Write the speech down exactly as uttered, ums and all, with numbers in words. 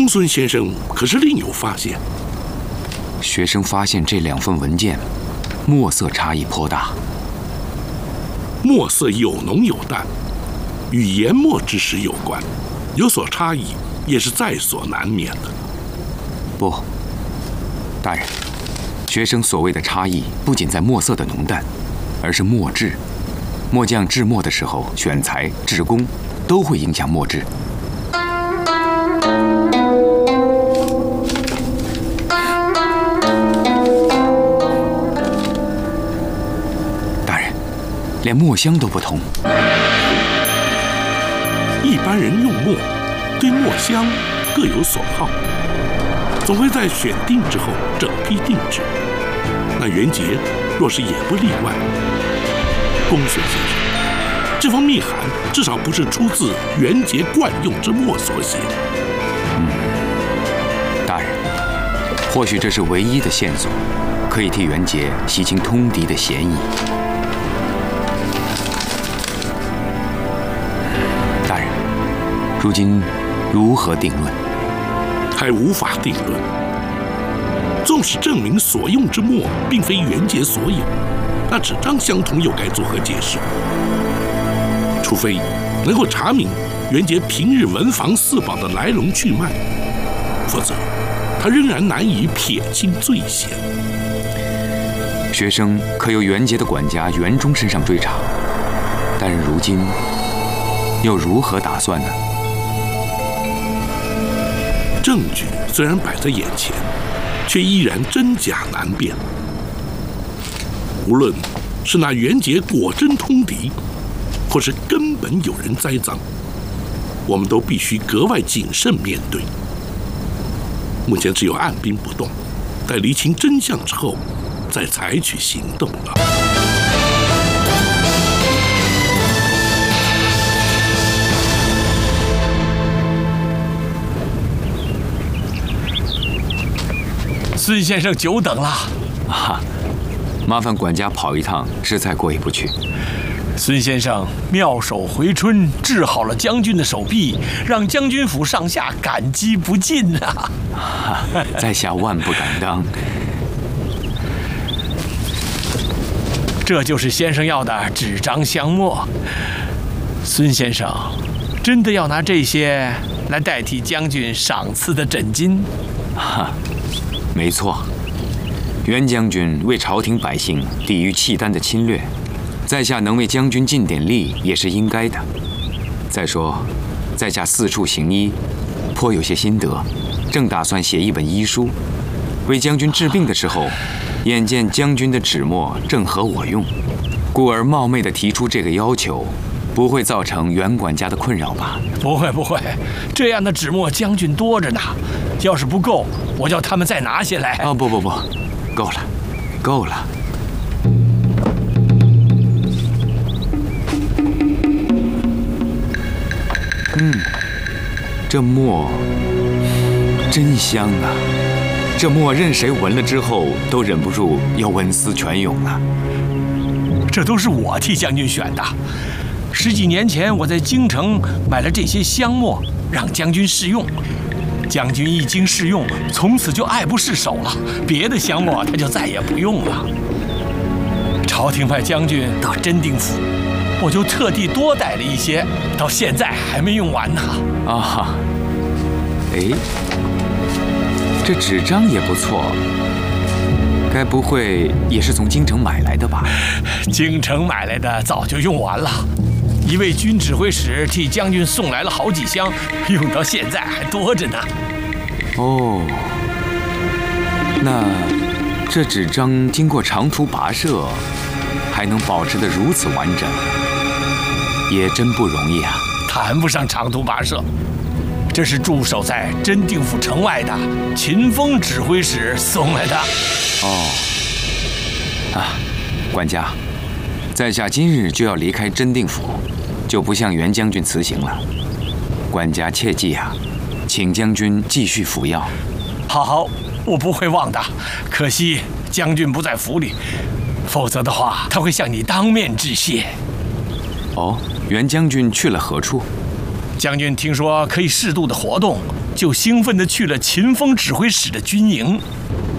公孙先生可是另有发现。 学生发现这两份文件墨色差异颇大， 墨色有浓有淡，与研墨之时有关，有所差异也是在所难免的。 不，大人，学生所谓的差异不仅在墨色的浓淡，而是墨质。墨匠制墨的时候，选材、制工都会影响墨质。大人，连墨香都不同。 一般人用墨，对墨香各有所好，总会在选定之后整批定制。那元节若是也不例外。公孙先生，这封密函至少不是出自元节惯用之墨所写。 嗯，大人，或许这是唯一的线索，可以替元节洗清通敌的嫌疑。大人，如今如何定论？ 还无法定论。纵使证明所用之墨并非元节所有，那纸张相同又该作何解释？除非能够查明元节平日文房四宝的来龙去脉，否则他仍然难以撇清罪嫌。 学生可由元节的管家元忠身上追查，但是如今又如何打算呢？ 证据虽然摆在眼前，却依然真假难辨。无论是那元节果真通敌，或是根本有人栽赃，我们都必须格外谨慎面对。目前只有按兵不动，待厘清真相之后，再采取行动了。 孙先生久等了啊！麻烦管家跑一趟，实在过意不去。 孙先生妙手回春，治好了将军的手臂，让将军府上下感激不尽啊！ 啊在下万不敢当。 这就是先生要的纸张香墨。孙先生，真的要拿这些来代替将军赏赐的枕巾？ 哈，没错。袁将军为朝廷百姓抵御契丹的侵略，在下能为将军尽点力也是应该的。再说，在下四处行医，颇有些心得，正打算写一本医书，为将军治病的时候，眼见将军的纸墨正合我用，故而冒昧地提出这个要求，不会造成袁管家的困扰吧？ 不会不会，这样的纸墨将军多着呢，要是不够，我叫他们再拿下来。 啊，不不不。够了，够了。嗯，这墨真香啊！这墨任谁闻了之后，都忍不住要文思泉涌了。 这都是我替将军选的。十几年前，我在京城买了这些香墨，让将军试用。将军一经试用，从此就爱不释手了，别的香墨他就再也不用了。朝廷派将军到真定府，我就特地多带了一些，到现在还没用完呢。 啊，哎，这纸张也不错，该不会也是从京城买来的吧？ 京城买来的早就用完了。一位军指挥使替将军送来了好几箱，用到现在还多着呢。 哦，那这纸张经过长途跋涉，还能保持得如此完整，也真不容易啊！ 谈不上长途跋涉，这是驻守在真定府城外的秦风指挥使送来的。 哦，啊，管家，在下今日就要离开真定府，就不向袁将军辞行了。管家切记啊，请将军继续服药。 好好，我不会忘的。可惜将军不在府里，否则的话，他会向你当面致谢。 哦，袁将军去了何处？ 将军听说可以适度的活动， 就兴奋地去了秦风指挥使的军营。